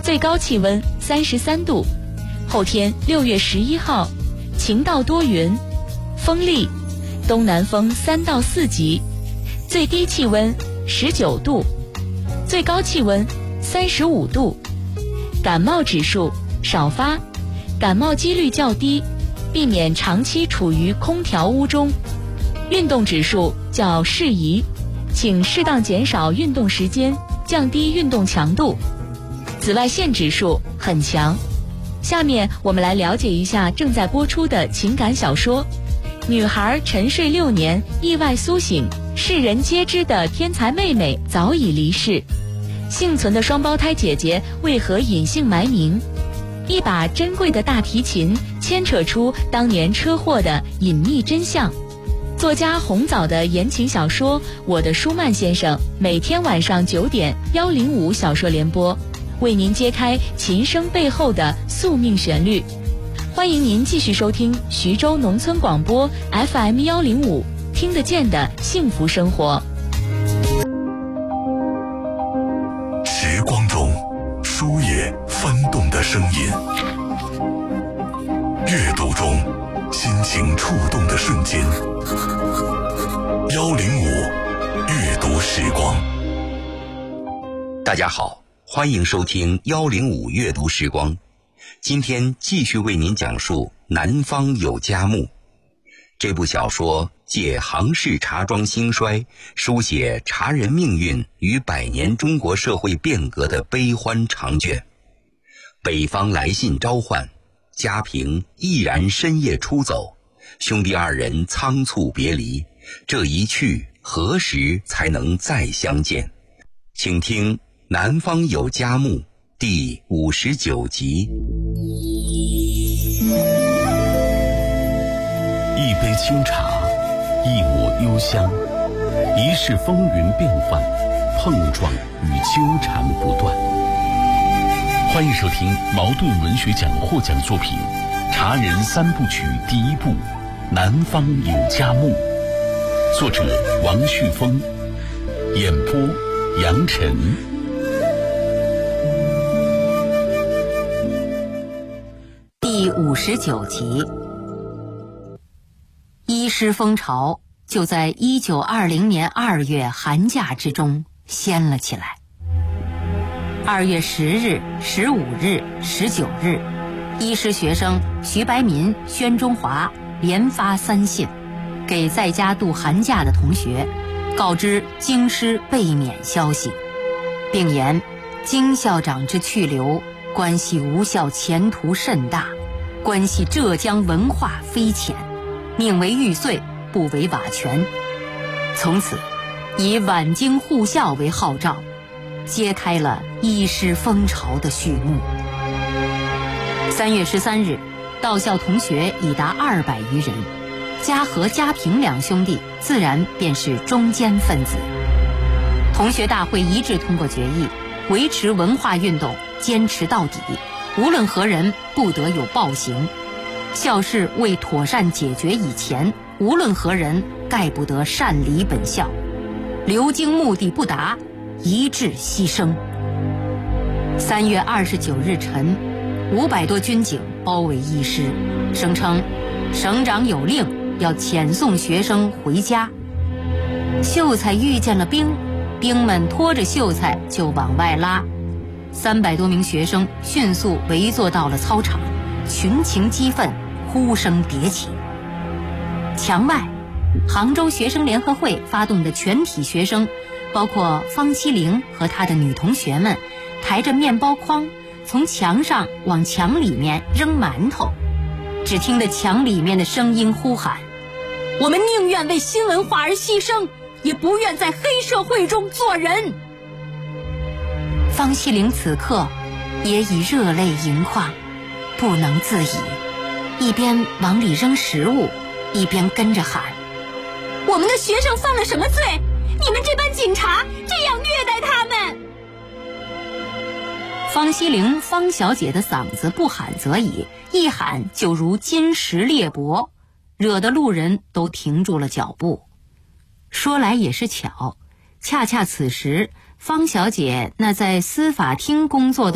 最高气温33度。后天6月11号，晴到多云，风力，东南风3到4级，最低气温19度，最高气温35度。感冒指数少发，感冒几率较低，避免长期处于空调屋中。运动指数较适宜，请适当减少运动时间，降低运动强度。紫外线指数很强。下面我们来了解一下正在播出的情感小说《女孩沉睡6年意外苏醒，世人皆知的天才妹妹早已离世，幸存的双胞胎姐姐为何隐姓埋名？一把珍贵的大提琴牵扯出当年车祸的隐秘真相。作家红枣的言情小说《我的舒曼先生》，每天晚上9点105小说联播，为您揭开琴声背后的宿命旋律。欢迎您继续收听徐州农村广播 FM105，听得见的幸福生活。 时光中书页翻动的声音，阅读中心情触动的瞬间。105阅读时光。 大家好，欢迎收听105阅读时光。今天继续为您讲述《南方有佳木》这部小说，借杭氏茶庄兴衰，书写茶人命运与100年中国社会变革的悲欢长卷。北方来信召唤，家平毅然深夜出走，兄弟2人仓促别离，这一去何时才能再相见？请听《南方有佳木》第59集。 一杯清茶，一抹幽香，一世风云变幻，碰撞与纠缠不断。欢迎收听茅盾文学奖获奖作品《茶人3部曲》第1部《南方有佳木》，作者王旭峰，演播杨晨。 第59集。医师风潮就在1920年2月寒假之中掀了起来。2月10日、15日、19日，医师学生徐白民、宣中华连发3信，给在家度寒假的同学告知京师备免消息，并言京校长之去留，关系吴校前途甚大，关系浙江文化非浅，宁为玉碎，不为瓦全。从此以晚京护校为号召，揭开了医师风潮的序幕。3月13日，到校同学已达200余人，家和家平2兄弟自然便是中坚分子。同学大会一致通过决议，维持文化运动坚持到底，无论何人不得有暴行。校事未妥善解决以前，无论何人概不得擅离本校。留京目的不达，一致牺牲。3月29日晨，500多军警包围医师，声称省长有令要遣送学生回家。秀才遇见了兵，兵们拖着秀才就往外拉。300多名学生迅速围坐到了操场，群情激愤，呼声迭起。墙外，杭州学生联合会发动的全体学生，包括方希龄和他的女同学们，抬着面包筐从墙上往墙里面扔馒头。只听得墙里面的声音呼喊：我们宁愿为新文化而牺牲，也不愿在黑社会中做人。方希龄此刻也已热泪盈眶，不能自已，一边往里扔食物，一边跟着喊：我们的学生犯了什么罪？你们这班警察这样虐待他们！方希龄方小姐的嗓子不喊则已，一喊就如金石裂帛，惹得路人都停住了脚步。说来也是巧，恰恰此时方小姐那在司法厅工作的